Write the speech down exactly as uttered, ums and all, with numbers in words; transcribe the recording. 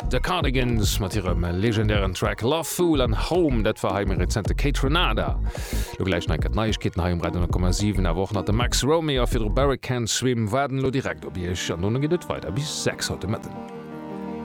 The Cardigans mat ihrem legendären Track Love Fool an Home, dat war heim rezente Kate-Renada. Du gleich enket Neichkeeten heim Reit Komma sieben a wochen hat de Max Romeo fir d Barricade Swim werden lo direkt op Bich an nun gedet weiter bis sechs heute Metten.